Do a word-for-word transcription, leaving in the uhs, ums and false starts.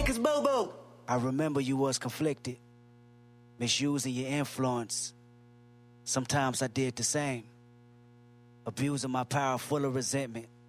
Marcus Bobo. I remember you was conflicted, misusing your influence. Sometimes I did the same, abusing my power full of resentment.